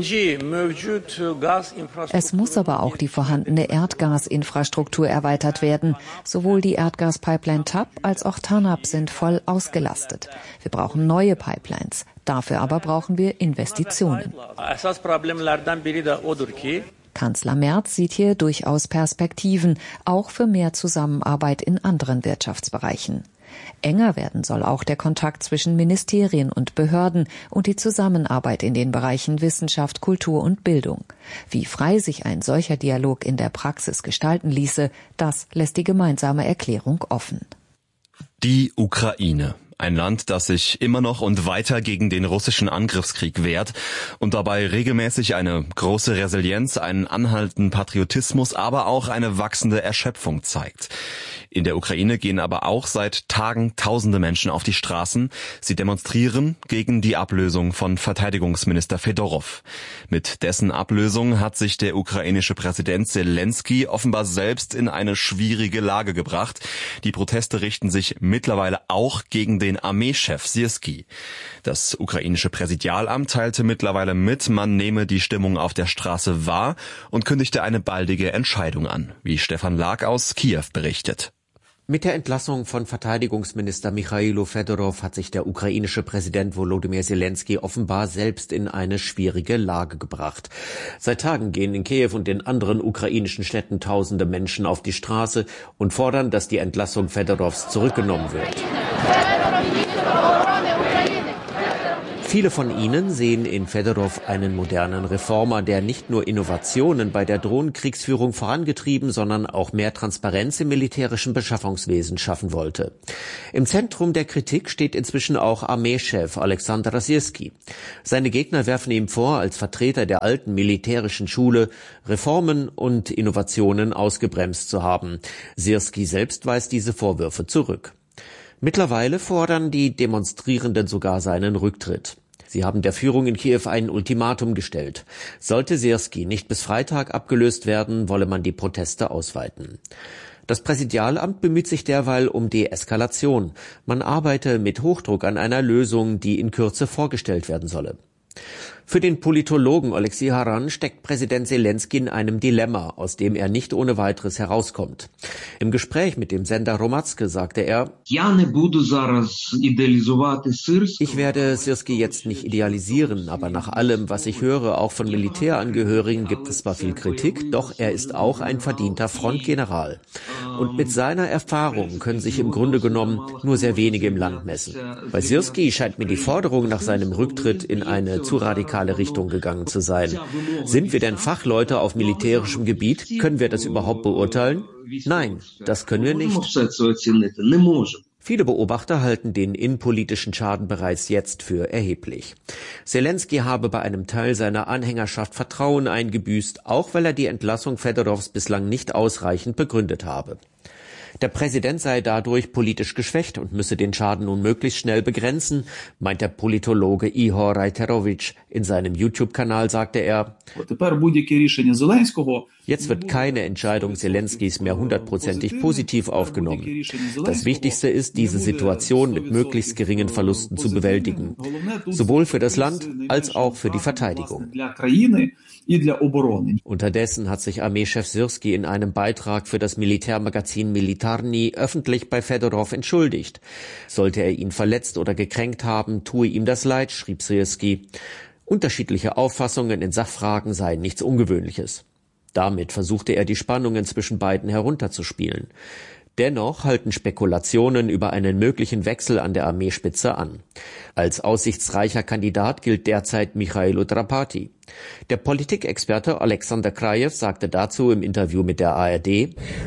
Es muss aber auch die vorhandene Erdgasinfrastruktur erweitert werden. Sowohl die Erdgaspipeline T A P als auch TANAP sind voll ausgelastet. Wir brauchen neue Pipelines. Dafür aber brauchen wir Investitionen. Kanzler Merz sieht hier durchaus Perspektiven, auch für mehr Zusammenarbeit in anderen Wirtschaftsbereichen. Enger werden soll auch der Kontakt zwischen Ministerien und Behörden und die Zusammenarbeit in den Bereichen Wissenschaft, Kultur und Bildung. Wie frei sich ein solcher Dialog in der Praxis gestalten ließe, das lässt die gemeinsame Erklärung offen. Die Ukraine. Ein Land, das sich immer noch und weiter gegen den russischen Angriffskrieg wehrt und dabei regelmäßig eine große Resilienz, einen anhaltenden Patriotismus, aber auch eine wachsende Erschöpfung zeigt. In der Ukraine gehen aber auch seit Tagen tausende Menschen auf die Straßen. Sie demonstrieren gegen die Ablösung von Verteidigungsminister Fedorow. Mit dessen Ablösung hat sich der ukrainische Präsident Selenskyj offenbar selbst in eine schwierige Lage gebracht. Die Proteste richten sich mittlerweile auch gegen den Armeechef Syrskij. Das ukrainische Präsidialamt teilte mittlerweile mit, man nehme die Stimmung auf der Straße wahr und kündigte eine baldige Entscheidung an, wie Stefan Lag aus Kiew berichtet. Mit der Entlassung von Verteidigungsminister Michailo Fedorov hat sich der ukrainische Präsident Volodymyr Zelensky offenbar selbst in eine schwierige Lage gebracht. Seit Tagen gehen in Kiew und in anderen ukrainischen Städten tausende Menschen auf die Straße und fordern, dass die Entlassung Fedorovs zurückgenommen wird. Viele von ihnen sehen in Fedorov einen modernen Reformer, der nicht nur Innovationen bei der Drohnenkriegsführung vorangetrieben, sondern auch mehr Transparenz im militärischen Beschaffungswesen schaffen wollte. Im Zentrum der Kritik steht inzwischen auch Armeechef Alexander Syrski. Seine Gegner werfen ihm vor, als Vertreter der alten militärischen Schule Reformen und Innovationen ausgebremst zu haben. Syrski selbst weist diese Vorwürfe zurück. Mittlerweile fordern die Demonstrierenden sogar seinen Rücktritt. Sie haben der Führung in Kiew ein Ultimatum gestellt. Sollte Syrski nicht bis Freitag abgelöst werden, wolle man die Proteste ausweiten. Das Präsidialamt bemüht sich derweil um Deeskalation. Man arbeite mit Hochdruck an einer Lösung, die in Kürze vorgestellt werden solle. Für den Politologen Alexei Haran steckt Präsident Zelensky in einem Dilemma, aus dem er nicht ohne weiteres herauskommt. Im Gespräch mit dem Sender Hromadske sagte er: Ich werde Syrski jetzt nicht idealisieren, aber nach allem, was ich höre, auch von Militärangehörigen, gibt es zwar viel Kritik, doch er ist auch ein verdienter Frontgeneral. Und mit seiner Erfahrung können sich im Grunde genommen nur sehr wenige im Land messen. Bei Syrski scheint mir die Forderung nach seinem Rücktritt in eine zu radikale Richtung gegangen zu sein. Sind wir denn Fachleute auf militärischem Gebiet? Können wir das überhaupt beurteilen? Nein, das können wir nicht. Viele Beobachter halten den innenpolitischen Schaden bereits jetzt für erheblich. Zelensky habe bei einem Teil seiner Anhängerschaft Vertrauen eingebüßt, auch weil er die Entlassung Fedorovs bislang nicht ausreichend begründet habe. Der Präsident sei dadurch politisch geschwächt und müsse den Schaden nun möglichst schnell begrenzen, meint der Politologe Ihor Reiterovich. In seinem YouTube-Kanal sagte er: Jetzt wird keine Entscheidung Zelenskys mehr hundertprozentig positiv aufgenommen. Das Wichtigste ist, diese Situation mit möglichst geringen Verlusten zu bewältigen, sowohl für das Land als auch für die Verteidigung. Unterdessen hat sich Armeechef Syrski in einem Beitrag für das Militärmagazin Militarny öffentlich bei Fedorov entschuldigt. Sollte er ihn verletzt oder gekränkt haben, tue ihm das leid, schrieb Syrski. Unterschiedliche Auffassungen in Sachfragen seien nichts Ungewöhnliches. Damit versuchte er, die Spannungen zwischen beiden herunterzuspielen. Dennoch halten Spekulationen über einen möglichen Wechsel an der Armeespitze an. Als aussichtsreicher Kandidat gilt derzeit Michailo Drapati. Der Politikexperte Alexander Krajew sagte dazu im Interview mit der A R D: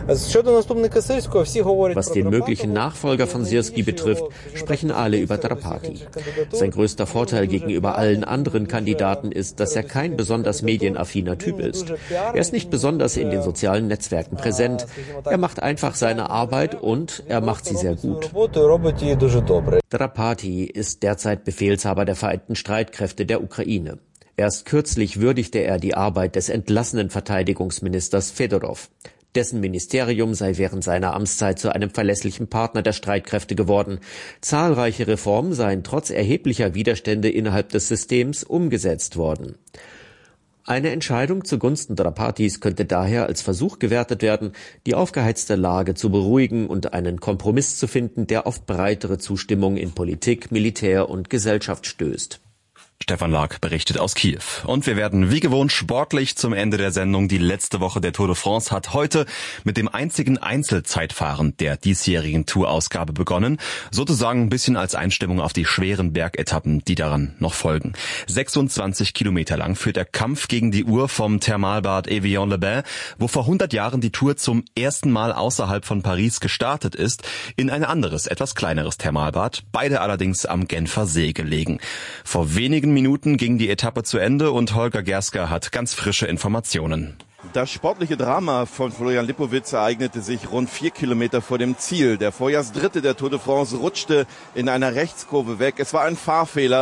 Was den möglichen Nachfolger von Syrski betrifft, sprechen alle über Drapati. Sein größter Vorteil gegenüber allen anderen Kandidaten ist, dass er kein besonders medienaffiner Typ ist. Er ist nicht besonders in den sozialen Netzwerken präsent. Er macht einfach seine Arbeit und er macht sie sehr gut. Drapati ist derzeit Befehlshaber der Vereinten Streitkräfte der Ukraine. Erst kürzlich würdigte er die Arbeit des entlassenen Verteidigungsministers Fedorov. Dessen Ministerium sei während seiner Amtszeit zu einem verlässlichen Partner der Streitkräfte geworden. Zahlreiche Reformen seien trotz erheblicher Widerstände innerhalb des Systems umgesetzt worden. Eine Entscheidung zugunsten Drapatis könnte daher als Versuch gewertet werden, die aufgeheizte Lage zu beruhigen und einen Kompromiss zu finden, der auf breitere Zustimmung in Politik, Militär und Gesellschaft stößt. Stefan Lark berichtet aus Kiew. Und wir werden wie gewohnt sportlich zum Ende der Sendung. Die letzte Woche der Tour de France hat heute mit dem einzigen Einzelzeitfahren der diesjährigen Tourausgabe begonnen. Sozusagen ein bisschen als Einstimmung auf die schweren Bergetappen, die daran noch folgen. sechsundzwanzig Kilometer lang führt der Kampf gegen die Uhr vom Thermalbad Evian-les-Bains, wo vor hundert Jahren die Tour zum ersten Mal außerhalb von Paris gestartet ist, in ein anderes, etwas kleineres Thermalbad, beide allerdings am Genfer See gelegen. Vor wenigen Minuten ging die Etappe zu Ende und Holger Gersker hat ganz frische Informationen. Das sportliche Drama von Florian Lipowitz ereignete sich rund vier Kilometer vor dem Ziel. Der Vorjahrsdritte der Tour de France rutschte in einer Rechtskurve weg. Es war ein Fahrfehler.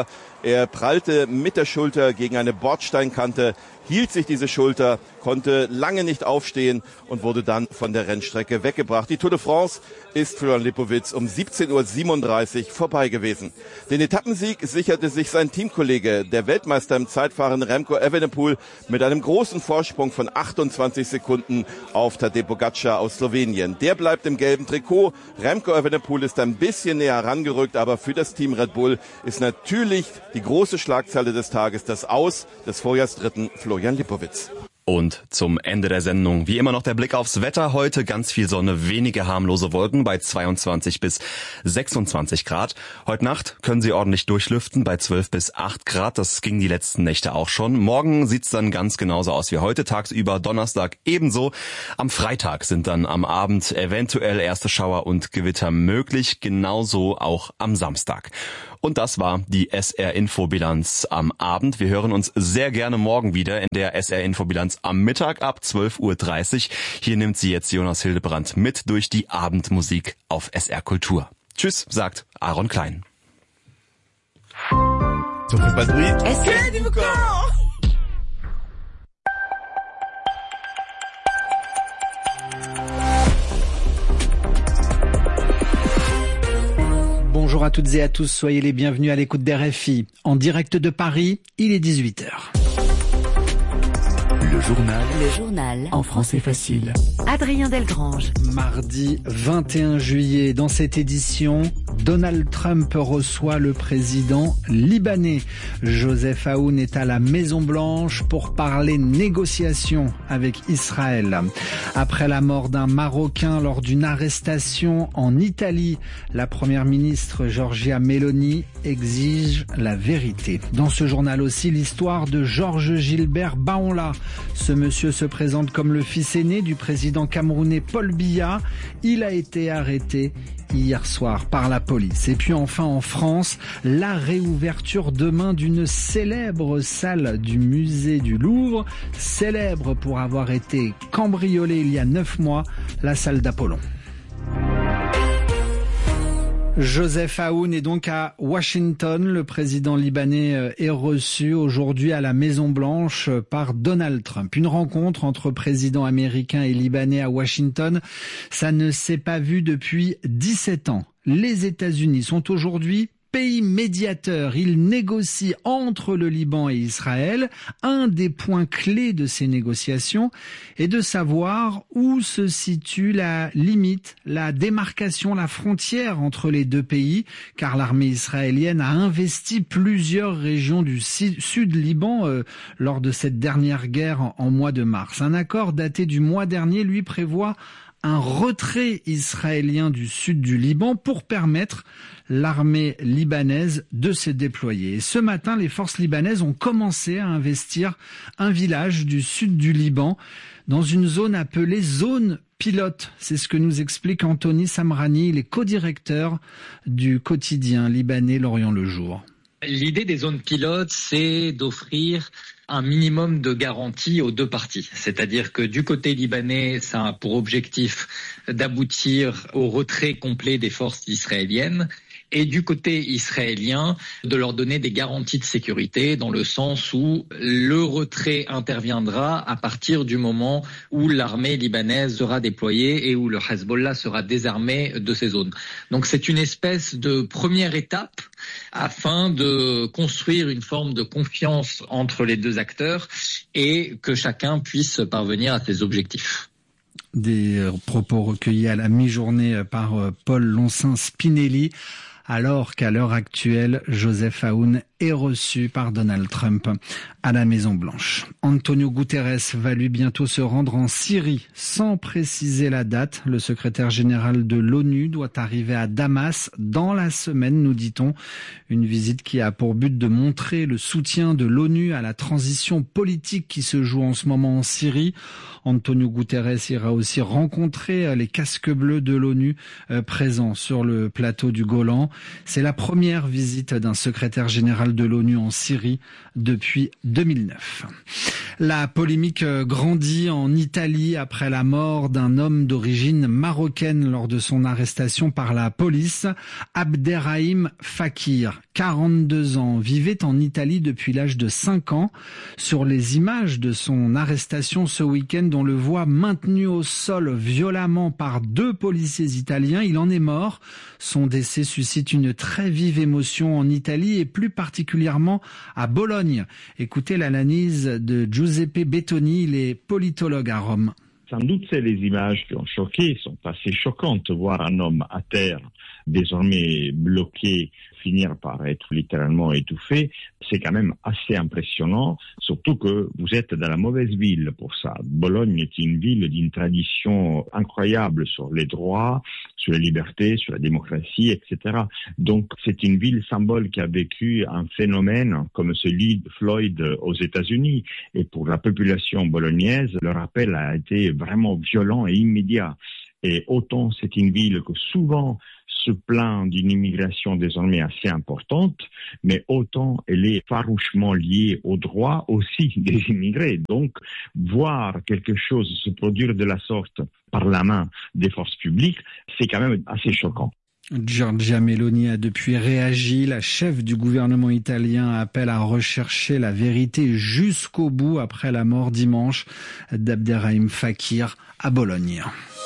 Er prallte mit der Schulter gegen eine Bordsteinkante, hielt sich diese Schulter, konnte lange nicht aufstehen und wurde dann von der Rennstrecke weggebracht. Die Tour de France ist Florian Lipowitz um siebzehn Uhr siebenunddreißig vorbei gewesen. Den Etappensieg sicherte sich sein Teamkollege, der Weltmeister im Zeitfahren Remco Evenepoel, mit einem großen Vorsprung von achtundzwanzig Sekunden auf Tadej Pogačar aus Slowenien. Der bleibt im gelben Trikot. Remco Evenepoel ist ein bisschen näher herangerückt, aber für das Team Red Bull ist natürlich die große Schlagzeile des Tages das Aus des Vorjahrsdritten Florian Lipowitz. Und zum Ende der Sendung wie immer noch der Blick aufs Wetter. Heute ganz viel Sonne, wenige harmlose Wolken bei zweiundzwanzig bis sechsundzwanzig Grad. Heute Nacht können Sie ordentlich durchlüften bei zwölf bis acht Grad. Das ging die letzten Nächte auch schon. Morgen sieht's dann ganz genauso aus wie heute. Tagsüber, Donnerstag ebenso. Am Freitag sind dann am Abend eventuell erste Schauer und Gewitter möglich. Genauso auch am Samstag. Und das war die S R-Infobilanz am Abend. Wir hören uns sehr gerne morgen wieder in der S R-Infobilanz am Mittag ab zwölf Uhr dreißig. Hier nimmt sie jetzt Jonas Hildebrand mit durch die Abendmusik auf S R Kultur. Tschüss, sagt Aaron Klein. Bonjour à toutes et à tous, soyez les bienvenus à l'écoute d'R F I. En direct de Paris, il est dix-huit heures. Le journal. Le journal. En français facile. Adrien Delgrange. Mardi vingt et un juillet, dans cette édition, Donald Trump reçoit le président libanais. Joseph Aoun est à la Maison-Blanche pour parler négociations avec Israël. Après la mort d'un Marocain lors d'une arrestation en Italie, la première ministre Giorgia Meloni exige la vérité. Dans ce journal aussi, l'histoire de Georges Gilbert Baonla. Ce monsieur se présente comme le fils aîné du président camerounais Paul Biya. Il a été arrêté hier soir par la police. Et puis enfin en France, la réouverture demain d'une célèbre salle du musée du Louvre, célèbre pour avoir été cambriolée il y a neuf mois, la salle d'Apollon. Joseph Aoun est donc à Washington. Le président libanais est reçu aujourd'hui à la Maison-Blanche par Donald Trump. Une rencontre entre présidents américains et libanais à Washington, ça ne s'est pas vu depuis dix-sept ans. Les États-Unis sont aujourd'hui pays médiateur. Il négocie entre le Liban et Israël. Un des points clés de ces négociations est de savoir où se situe la limite, la démarcation, la frontière entre les deux pays, car l'armée israélienne a investi plusieurs régions du sud Liban euh, lors de cette dernière guerre en, en mois de mars. Un accord daté du mois dernier lui prévoit un retrait israélien du sud du Liban pour permettre l'armée libanaise de se déployer. Et ce matin, les forces libanaises ont commencé à investir un village du sud du Liban dans une zone appelée zone pilote. C'est ce que nous explique Anthony Samrani, il est co-directeur du quotidien libanais L'Orient le Jour. L'idée des zones pilotes, c'est d'offrir un minimum de garantie aux deux parties. C'est-à-dire que du côté libanais, ça a pour objectif d'aboutir au retrait complet des forces israéliennes. Et du côté israélien, de leur donner des garanties de sécurité dans le sens où le retrait interviendra à partir du moment où l'armée libanaise sera déployée et où le Hezbollah sera désarmé de ces zones. Donc c'est une espèce de première étape afin de construire une forme de confiance entre les deux acteurs et que chacun puisse parvenir à ses objectifs. Des propos recueillis à la mi-journée par Paul Loncin-Spinelli, alors qu'à l'heure actuelle, Joseph Aoun est reçu par Donald Trump à la Maison-Blanche. Antonio Guterres va lui bientôt se rendre en Syrie, sans préciser la date. Le secrétaire général de l'ONU doit arriver à Damas dans la semaine, nous dit-on. Une visite qui a pour but de montrer le soutien de l'ONU à la transition politique qui se joue en ce moment en Syrie. Antonio Guterres ira aussi rencontrer les casques bleus de l'ONU euh, présents sur le plateau du Golan. C'est la première visite d'un secrétaire général de l'ONU en Syrie depuis deux mille neuf. La polémique grandit en Italie après la mort d'un homme d'origine marocaine lors de son arrestation par la police, Abderrahim Fakir. quarante-deux ans, vivait en Italie depuis l'âge de cinq ans. Sur les images de son arrestation ce week-end, on le voit maintenu au sol violemment par deux policiers italiens. Il en est mort. Son décès suscite une très vive émotion en Italie et plus particulièrement à Bologne. Écoutez l'analyse de Giuseppe Bettoni, il est politologue à Rome. Sans doute, c'est les images qui ont choqué, sont assez choquantes. Voir un homme à terre, désormais bloqué, finir par être littéralement étouffé, c'est quand même assez impressionnant, surtout que vous êtes dans la mauvaise ville pour ça. Bologne est une ville d'une tradition incroyable sur les droits, sur la liberté, sur la démocratie, et cetera. Donc, c'est une ville symbole qui a vécu un phénomène comme celui de Floyd aux États-Unis. Et pour la population bolognaise, le rappel a été vraiment violent et immédiat. Et autant c'est une ville que souvent se plaint d'une immigration désormais assez importante, mais autant elle est farouchement liée aux droits aussi des immigrés. Donc, voir quelque chose se produire de la sorte par la main des forces publiques, c'est quand même assez choquant. Giorgia Meloni a depuis réagi. La chef du gouvernement italien appelle à rechercher la vérité jusqu'au bout après la mort dimanche d'Abderrahim Fakir à Bologne.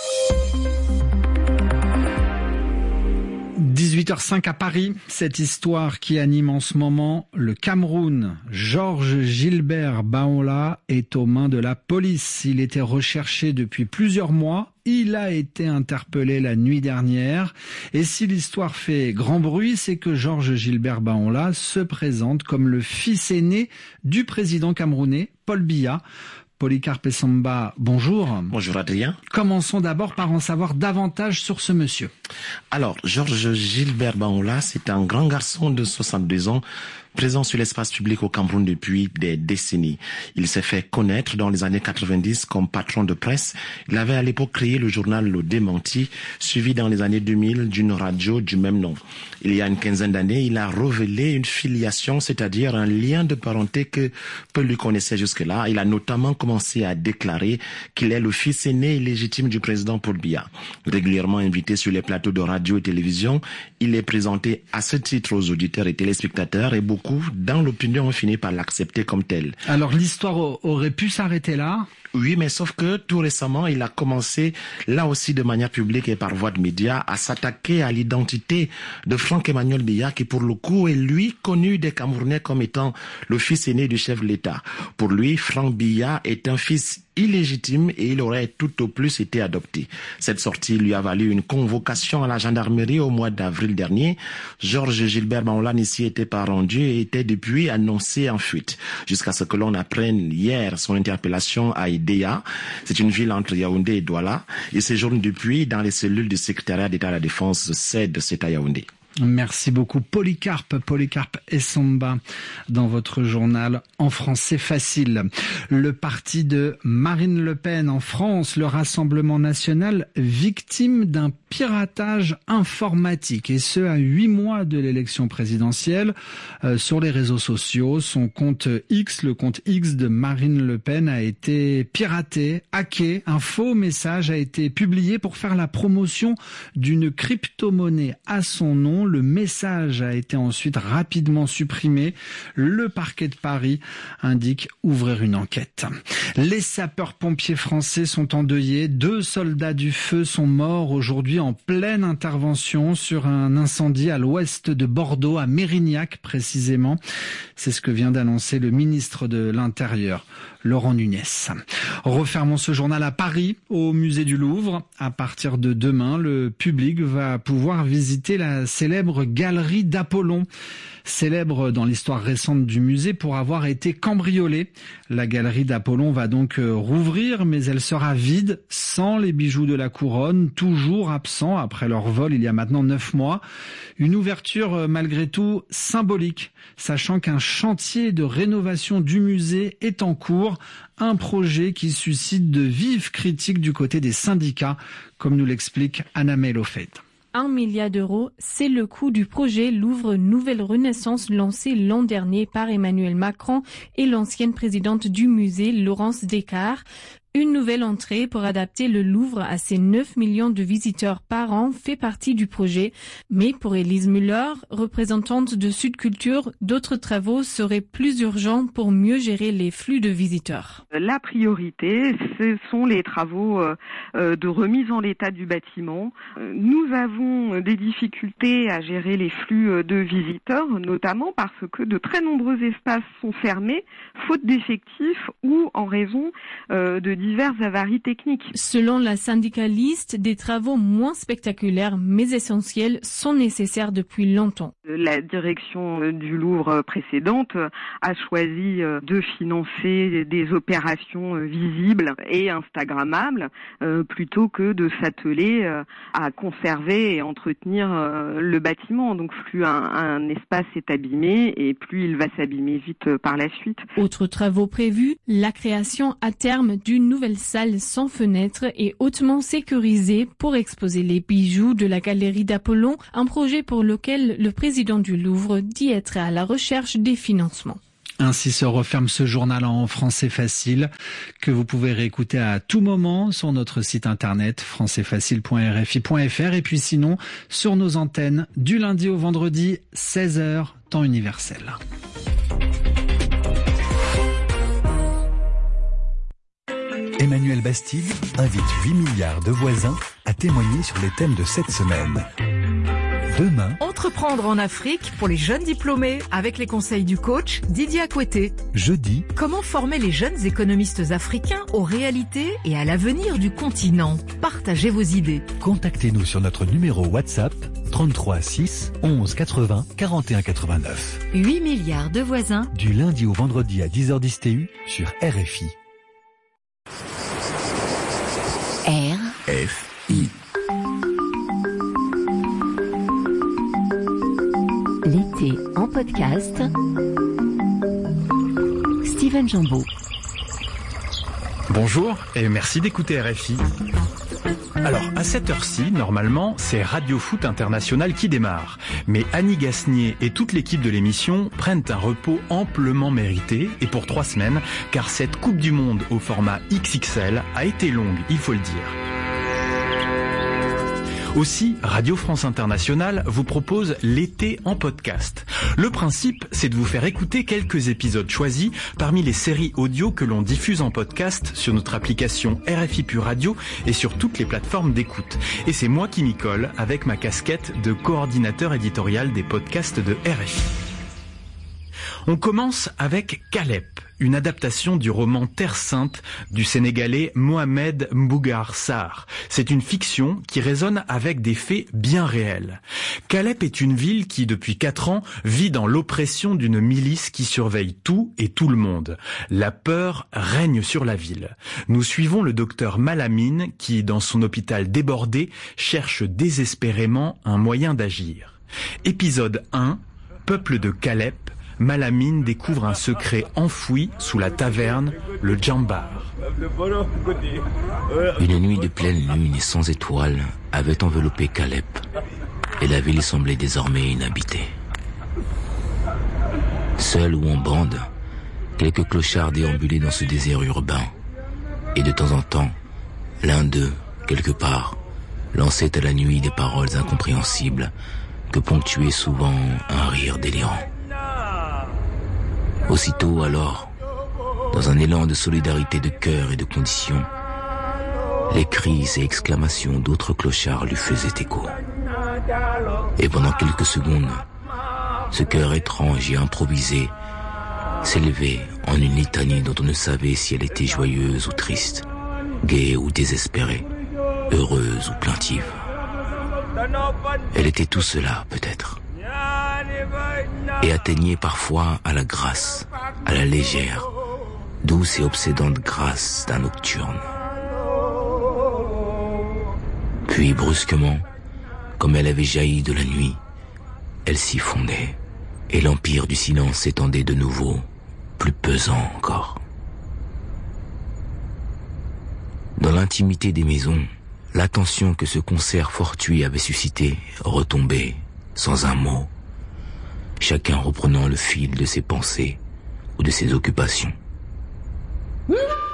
dix-huit heures cinq à Paris, cette histoire qui anime en ce moment le Cameroun. Georges Gilbert Baola est aux mains de la police. Il était recherché depuis plusieurs mois. Il a été interpellé la nuit dernière. Et si l'histoire fait grand bruit, c'est que Georges Gilbert Baola se présente comme le fils aîné du président camerounais, Paul Biya. Polycarpe Essomba, bonjour. Bonjour Adrien. Commençons d'abord par en savoir davantage sur ce monsieur. Alors, Georges Gilbert Baola, c'est un grand garçon de soixante-deux ans, présent sur l'espace public au Cameroun depuis des décennies. Il s'est fait connaître dans les années quatre-vingt-dix comme patron de presse. Il avait à l'époque créé le journal Le Démenti, suivi dans les années deux mille d'une radio du même nom. Il y a une quinzaine d'années, il a révélé une filiation, c'est-à-dire un lien de parenté que peu lui connaissaient jusque-là. Il a notamment commencé à déclarer qu'il est le fils aîné et légitime du président Paul Biya. Régulièrement invité sur les plateaux de radio et télévision, il est présenté à ce titre aux auditeurs et téléspectateurs et beaucoup dans l'opinion ont fini par l'accepter comme tel. Alors l'histoire aurait pu s'arrêter là ? Oui, mais sauf que tout récemment, il a commencé, là aussi de manière publique et par voie de médias, à s'attaquer à l'identité de Franck-Emmanuel Biya, qui pour le coup est lui connu des Camerounais comme étant le fils aîné du chef de l'État. Pour lui, Franck Biya est un fils illégitime et il aurait tout au plus été adopté. Cette sortie lui a valu une convocation à la gendarmerie au mois d'avril dernier. Georges Gilbert Baola n'y s'y était pas rendu et était depuis annoncé en fuite. Jusqu'à ce que l'on apprenne hier son interpellation à Idéa. C'est une ville entre Yaoundé et Douala. Il séjourne depuis dans les cellules du secrétariat d'État à la Défense C E D, c'est à Yaoundé. Merci beaucoup Polycarpe, Polycarpe Essomba dans votre journal en français facile. Le parti de Marine Le Pen en France, le Rassemblement national, victime d'un piratage informatique et ce à huit mois de l'élection présidentielle. Euh, sur les réseaux sociaux, son compte X, le compte X de Marine Le Pen a été piraté, hacké. Un faux message a été publié pour faire la promotion d'une crypto-monnaie à son nom. Le message a été ensuite rapidement supprimé. Le parquet de Paris indique ouvrir une enquête. Les sapeurs-pompiers français sont endeuillés. Deux soldats du feu sont morts aujourd'hui en pleine intervention sur un incendie à l'ouest de Bordeaux, à Mérignac précisément. C'est ce que vient d'annoncer le ministre de l'Intérieur, Laurent Nunez. Refermons ce journal à Paris, au musée du Louvre. À partir de demain, le public va pouvoir visiter la célèbre galerie d'Apollon. Célèbre dans l'histoire récente du musée pour avoir été cambriolée. La galerie d'Apollon va donc rouvrir, mais elle sera vide, sans les bijoux de la couronne, toujours absents après leur vol il y a maintenant neuf mois. Une ouverture malgré tout symbolique, sachant qu'un chantier de rénovation du musée est en cours, un projet qui suscite de vives critiques du côté des syndicats, comme nous l'explique Anna-May Lofeit. Un milliard d'euros, c'est le coût du projet Louvre Nouvelle Renaissance lancé l'an dernier par Emmanuel Macron et l'ancienne présidente du musée, Laurence Descartes. Une nouvelle entrée pour adapter le Louvre à ses neuf millions de visiteurs par an fait partie du projet. Mais pour Élise Müller, représentante de Sud Culture, d'autres travaux seraient plus urgents pour mieux gérer les flux de visiteurs. La priorité, ce sont les travaux de remise en état du bâtiment. Nous avons des difficultés à gérer les flux de visiteurs, notamment parce que de très nombreux espaces sont fermés, faute d'effectifs ou en raison de diverses avaries techniques. Selon la syndicaliste, des travaux moins spectaculaires mais essentiels sont nécessaires depuis longtemps. La direction du Louvre précédente a choisi de financer des opérations visibles et instagrammables euh, plutôt que de s'atteler euh, à conserver et entretenir euh, le bâtiment. Donc plus un, un espace est abîmé et plus il va s'abîmer vite euh, par la suite. Autres travaux prévus, la création à terme d'une nouvelle salle sans fenêtre et hautement sécurisée pour exposer les bijoux de la galerie d'Apollon, un projet pour lequel le président du Louvre dit être à la recherche des financements. Ainsi se referme ce journal en français facile que vous pouvez réécouter à tout moment sur notre site internet français facile point r f i point f r et puis sinon sur nos antennes du lundi au vendredi seize heures temps universel. Emmanuel Bastide invite huit milliards de voisins à témoigner sur les thèmes de cette semaine. Demain, entreprendre en Afrique pour les jeunes diplômés avec les conseils du coach Didier Akoueté. Jeudi, comment former les jeunes économistes africains aux réalités et à l'avenir du continent. Partagez vos idées. Contactez-nous sur notre numéro WhatsApp trente-trois six onze quatre-vingts quarante et un quatre-vingt-neuf. huit milliards de voisins. Du lundi au vendredi à dix heures dix T U sur R F I. R F I. L'été en podcast. Steven Jambeau. Bonjour et merci d'écouter R F I. Alors, à cette heure-ci, normalement, c'est Radio Foot International qui démarre. Mais Annie Gasnier et toute l'équipe de l'émission prennent un repos amplement mérité, et pour trois semaines, car cette Coupe du Monde au format X X L a été longue, il faut le dire. Aussi, Radio France Internationale vous propose l'été en podcast. Le principe, c'est de vous faire écouter quelques épisodes choisis parmi les séries audio que l'on diffuse en podcast sur notre application R F I Pure Radio et sur toutes les plateformes d'écoute. Et c'est moi qui m'y colle avec ma casquette de coordinateur éditorial des podcasts de R F I. On commence avec Calep, une adaptation du roman Terre Sainte du Sénégalais Mohamed Mbougar Sarr. C'est une fiction qui résonne avec des faits bien réels. Calep est une ville qui, depuis quatre ans, vit dans l'oppression d'une milice qui surveille tout et tout le monde. La peur règne sur la ville. Nous suivons le docteur Malamine qui, dans son hôpital débordé, cherche désespérément un moyen d'agir. Épisode un, Peuple de Calep. Malamine découvre un secret enfoui sous la taverne, le Djambar. Une nuit de pleine lune et sans étoiles avait enveloppé Calep, et la ville semblait désormais inhabitée. Seul ou en bande, quelques clochards déambulaient dans ce désert urbain, et de temps en temps, l'un d'eux, quelque part, lançait à la nuit des paroles incompréhensibles que ponctuait souvent un rire délirant. Aussitôt alors, dans un élan de solidarité de cœur et de condition, les cris et exclamations d'autres clochards lui faisaient écho. Et pendant quelques secondes, ce chœur étrange et improvisé s'élevait en une litanie dont on ne savait si elle était joyeuse ou triste, gaie ou désespérée, heureuse ou plaintive. Elle était tout cela, peut-être. Et atteignait parfois à la grâce, à la légère, douce et obsédante grâce d'un nocturne. Puis brusquement, comme elle avait jailli de la nuit, elle s'y fondait, et l'empire du silence s'étendait de nouveau, plus pesant encore. Dans l'intimité des maisons, l'attention que ce concert fortuit avait suscité retombait sans un mot, chacun reprenant le fil de ses pensées ou de ses occupations.